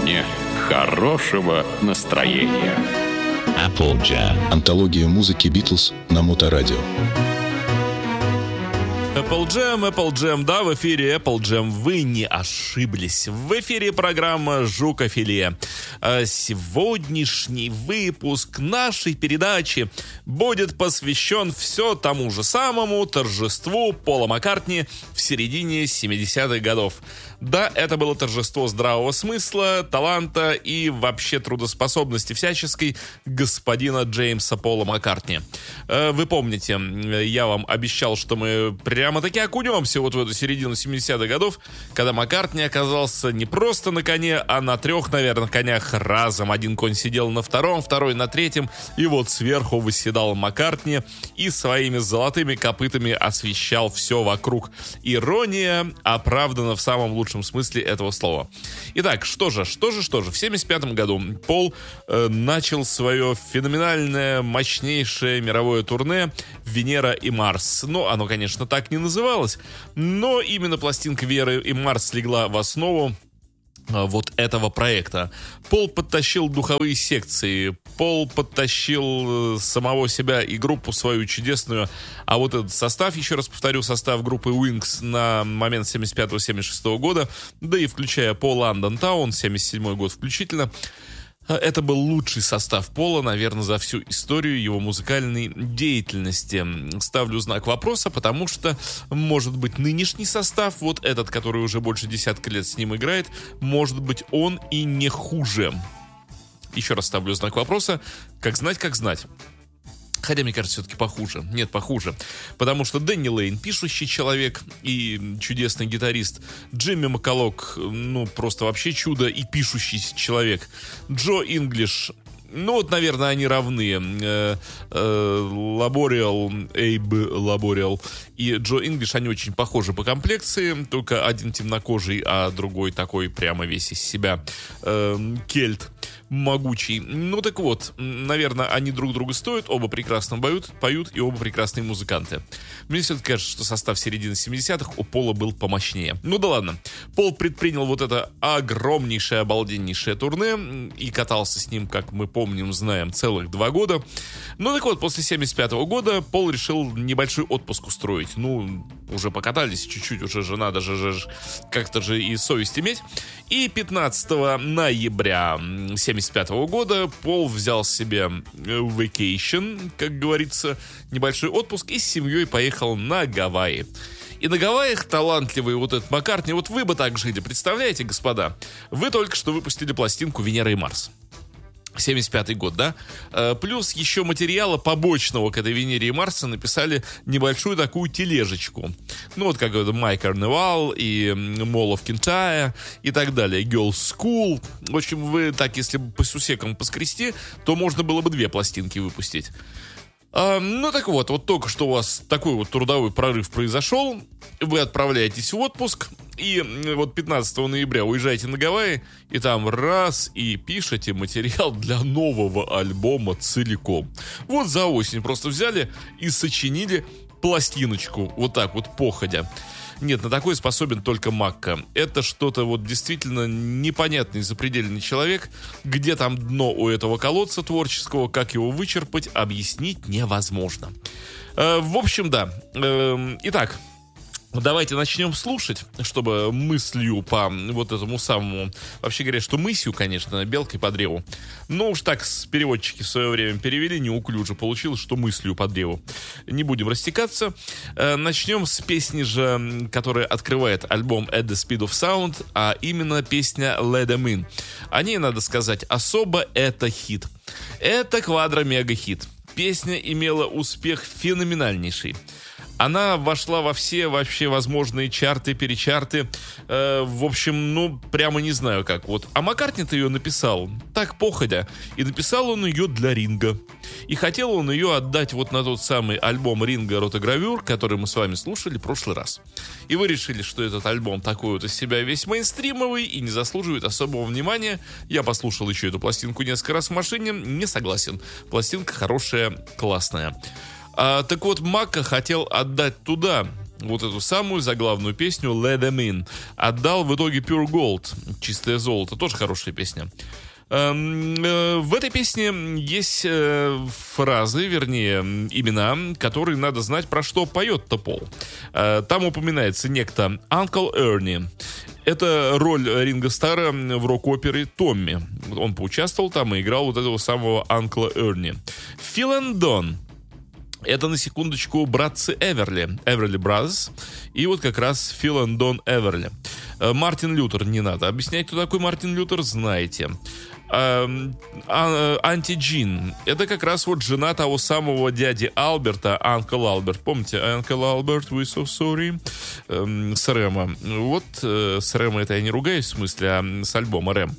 сегодня хорошего настроения. Applejack. Антология музыки Битлз на Моторадио. Apple Jam, да, в эфире Apple Jam, вы не ошиблись. В эфире программа «Жукофиле». Сегодняшний выпуск нашей передачи будет посвящен все тому же самому торжеству Пола Маккартни в середине 70-х годов. Да, это было торжество здравого смысла, таланта и вообще трудоспособности всяческой господина Джеймса Пола Маккартни. Вы помните, я вам обещал, что мы прямо-таки окунемся вот в эту середину 70-х годов, когда Маккартни оказался не просто на коне, а на 3, наверное, конях разом. Один конь сидел на втором, второй на третьем, и вот сверху восседал Маккартни и своими золотыми копытами освещал все вокруг. Ирония оправдана в самом лучшем смысле этого слова. Итак, что же, в 75-м году Пол начал свое феноменальное, мощнейшее мировое турне «Венера и Марс». Ну, оно, конечно, так не называлось, но именно пластинка «Венера и Марс» легла в основу вот этого проекта. Пол подтащил духовые секции, Пол подтащил самого себя и группу свою чудесную. А вот этот состав, еще раз повторю, состав группы Wings на момент 75-76 года, да и включая Пол Лондон Таун, 77 год включительно, это был лучший состав Пола, наверное, за всю историю его музыкальной деятельности. Ставлю знак вопроса, потому что, может быть, нынешний состав, вот этот, который уже больше десятка лет с ним играет, может быть, он и не хуже. Еще раз ставлю знак вопроса. Как знать. Хотя, мне кажется, все-таки похуже. Нет, похуже. Потому что Дэнни Лейн, пишущий человек и чудесный гитарист. Джимми Макколок, ну, просто вообще чудо и пишущий человек. Джо Инглиш, ну, вот, наверное, они равны. Лабориал, Эйб Лабориал и Джо Инглиш, они очень похожи по комплекции. Только один темнокожий, а другой такой прямо весь из себя кельт. Могучий. Ну так вот, наверное, они друг друга стоят, оба прекрасно поют и оба прекрасные музыканты. Мне все-таки кажется, что состав середины 70-х у Пола был помощнее. Ну да ладно. Пол предпринял вот это огромнейшее, обалденнейшее турне и катался с ним, как мы помним, знаем, целых 2 года. Ну так вот, после 75-го года Пол решил небольшой отпуск устроить. Ну, уже покатались чуть-чуть, уже же надо же как-то же и совесть иметь. И 15 ноября 75 года Пол взял себе vacation, как говорится, небольшой отпуск, и с семьей поехал на Гавайи. И на Гавайях талантливый вот этот Маккартни, вот вы бы так жили, представляете, господа? Вы только что выпустили пластинку «Венера и Марс». 75-й год, да? Плюс еще материала побочного к этой «Венере и Марсу» написали небольшую такую тележечку. Ну, вот как это My Carnival и Mall of Kintyre и так далее. Girls School. В общем, вы так, если бы по сусекам поскрести, то можно было бы 2 пластинки выпустить. Ну так вот только что у вас такой вот трудовой прорыв произошел, вы отправляетесь в отпуск, и вот 15 ноября уезжаете на Гавайи, и там раз, и пишете материал для нового альбома целиком. Вот за осень просто взяли и сочинили пластиночку, вот так вот походя. Нет, на такое способен только Макка. Это что-то вот действительно непонятный, запредельный человек. Где там дно у этого колодца творческого, как его вычерпать, объяснить невозможно. В общем, да. Итак, давайте начнем слушать, чтобы мыслью по вот этому самому... Вообще говорят, что мысью, конечно, белкой по древу. Но уж так переводчики в свое время перевели, неуклюже получилось, что мыслью по древу. Не будем растекаться. Начнем с песни же, которая открывает альбом At the Speed of Sound, а именно песня Let Them In. О ней, надо сказать, особо это хит. Это квадро-мега-хит. Песня имела успех феноменальнейший. Она вошла во все вообще возможные чарты, перечарты. В общем, ну, прямо не знаю как. Вот. А Маккартни-то ее написал так походя. И написал он ее для Ринга. И хотел он ее отдать вот на тот самый альбом Ринга «Ротогравюр», который мы с вами слушали в прошлый раз. И вы решили, что этот альбом такой вот из себя весь мейнстримовый и не заслуживает особого внимания. Я послушал еще эту пластинку несколько раз в машине. Не согласен. Пластинка хорошая, классная. Так вот, Макка хотел отдать туда вот эту самую заглавную песню Let Them In. Отдал в итоге Pure Gold, чистое золото. Тоже хорошая песня. В этой песне есть фразы, вернее, имена, которые надо знать, про что поет-то Пол. Там упоминается некто Uncle Ernie. Это роль Ринго Старра в рок-опере «Томми». Он поучаствовал там и играл вот этого самого Uncle Ernie. Phil and Don. Это, на секундочку, братцы Эверли Brothers. И вот как раз Phil and Don Эверли. Мартин Лютер, не надо объяснять, кто такой Мартин Лютер, знаете. Анти Джин. Это как раз вот жена того самого дяди Алберта, Uncle Albert. Помните, Uncle Albert, we're so sorry? С Рэма. Вот с Рэма это я не ругаюсь, в смысле, а с альбома Рэм.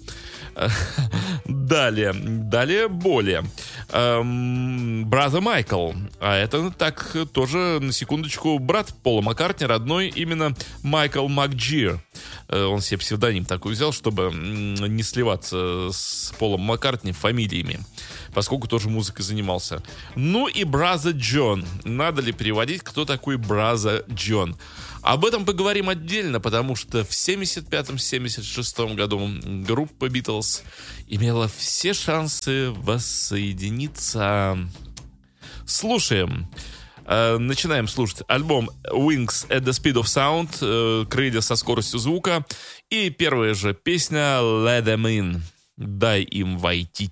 Далее более. Brother Майкл. А это так тоже, на секундочку, брат Пола Маккартни, родной именно Майкл МакДжир. Он себе псевдоним такой взял, чтобы не сливаться с Полом Маккартни фамилиями, поскольку тоже музыкой занимался. Ну и Brother John. Надо ли переводить, кто такой Brother John? Об этом поговорим отдельно, потому что в 75-76 году группа Beatles имела все шансы воссоединиться. Слушаем. Начинаем слушать альбом Wings at the Speed of Sound, крылья со скоростью звука. И первая же песня Let Them In. Дай им войти.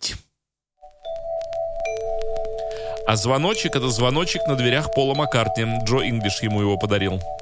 А звоночек — это звоночек на дверях Пола Маккартни. Джо Инглиш ему его подарил.